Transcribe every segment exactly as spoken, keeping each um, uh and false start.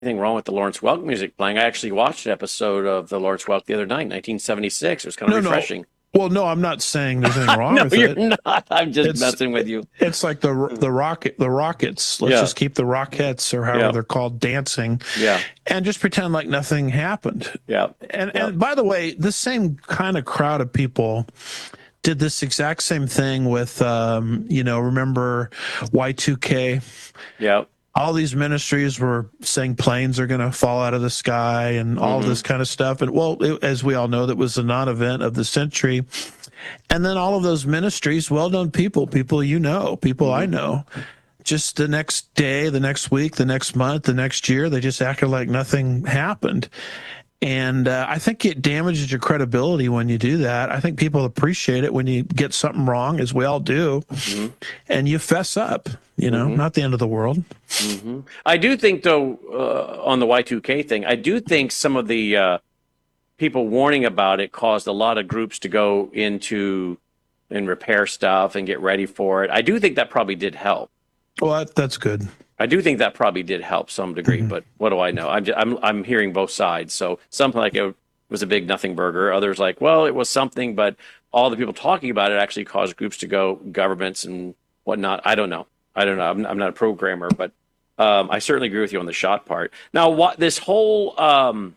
anything wrong with the Lawrence Welk music playing. I actually watched an episode of the Lawrence Welk the other night, nineteen seventy-six. It was kind of No, no. refreshing. Well, no, I'm not saying there's anything wrong No, with you're it. not. I'm just It's messing with you. it's like the the rocket the Rockets. Let's Yeah. just keep the Rockets or however Yeah. they're called dancing, Yeah. and just pretend like nothing happened. Yeah. And Yeah. and by the way, the same kind of crowd of people did this exact same thing with um, you know, remember Y two K? Yeah. All these ministries were saying planes are going to fall out of the sky and all Mhm. this kind of stuff. And well, it, as we all know, that was the non-event of the century. And then all of those ministries, well-known people, people you know, people I know, just the next day, the next week, the next month, the next year, they just acted like nothing happened. And uh, I think it damages your credibility when you do that. I think people appreciate it when you get something wrong, as we all do, Mhm. and you fess up, you know, Mhm. not the end of the world. hmm I do think, though, uh, on the Y two K thing, I do think some of the uh, people warning about it caused a lot of groups to go into and repair stuff and get ready for it. I do think that probably did help. Well, that, that's good. I do think that probably did help some degree, Mhm. but what do I know? I'm, just, I'm I'm hearing both sides. So something like it was a big nothing burger. Others like, well, it was something, but all the people talking about it actually caused groups to go, governments and whatnot. I don't know. I don't know. I'm, I'm not a programmer, but um, I certainly agree with you on the shot part. Now, what this whole um,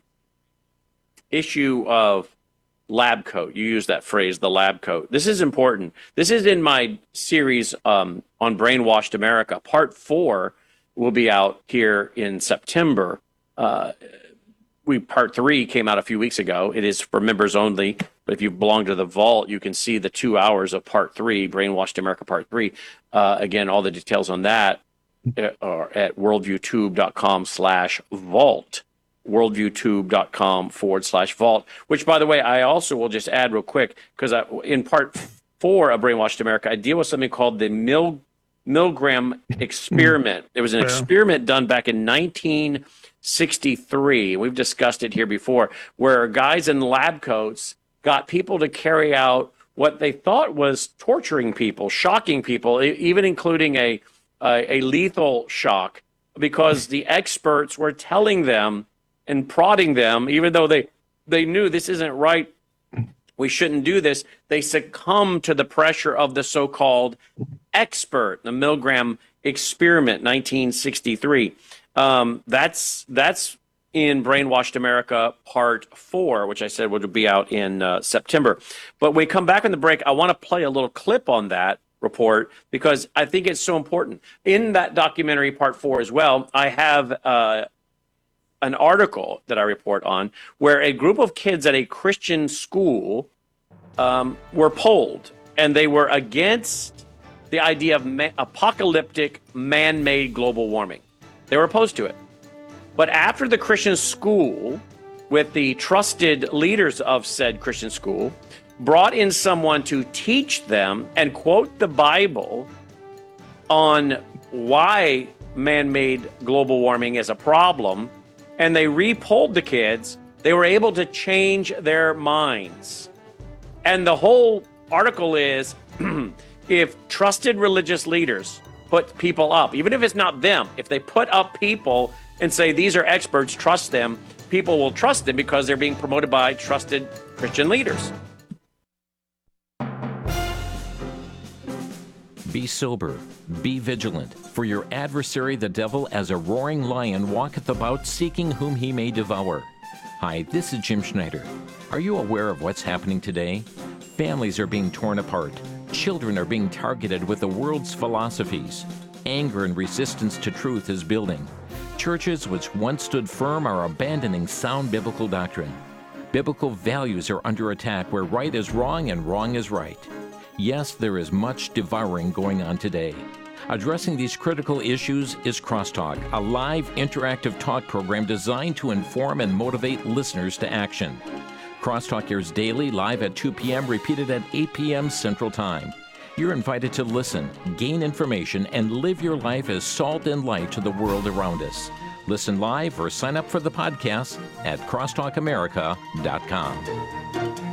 issue of lab coat, you use that phrase, the lab coat. This is important. This is in my series um, on Brainwashed America. Part four will be out here in September. Uh, we part three came out a few weeks ago. It is for members only. But if you belong to the vault, you can see the two hours of part three, Brainwashed America Part Three. Uh, again, all the details on that are at worldviewtube.com slash vault. worldviewtube.com forward slash vault, which, by the way, I also will just add real quick, because in part four of Brainwashed America, I deal with something called the Mil- Milgram experiment. It was an Yeah. experiment done back in nineteen sixty-three. We've discussed it here before, where guys in lab coats got people to carry out what they thought was torturing people, shocking people, e- even including a, a, a lethal shock, because the experts were telling them and prodding them, even though they, they knew this isn't right, we shouldn't do this, they succumbed to the pressure of the so-called expert, the Milgram experiment, nineteen sixty-three. Um, that's that's in Brainwashed America Part four, which I said would be out in uh, September. But when we come back on the break, I want to play a little clip on that report, because I think it's so important. In that documentary, Part four as well, I have uh, an article that I report on where a group of kids at a Christian school um, were polled, and they were against the idea of ma- apocalyptic man-made global warming. They were opposed to it. But after the Christian school, with the trusted leaders of said Christian school, brought in someone to teach them and quote the Bible on why man-made global warming is a problem, and they re-polled the kids, they were able to change their minds. And the whole article is, if trusted religious leaders put people up, even if it's not them, if they put up people and say, these are experts, trust them, people will trust them because they're being promoted by trusted Christian leaders. Be sober, be vigilant, for your adversary the devil as a roaring lion walketh about seeking whom he may devour. Hi, this is Jim Schneider. Are you aware of what's happening today? Families are being torn apart. Children are being targeted with the world's philosophies. Anger and resistance to truth is building. Churches which once stood firm are abandoning sound biblical doctrine. Biblical values are under attack where right is wrong and wrong is right. Yes, there is much devouring going on today. Addressing these critical issues is Crosstalk, a live interactive talk program designed to inform and motivate listeners to action. Crosstalk airs daily, live at two p.m., repeated at eight p.m. Central Time. You're invited to listen, gain information, and live your life as salt and light to the world around us. Listen live or sign up for the podcast at crosstalk america dot com.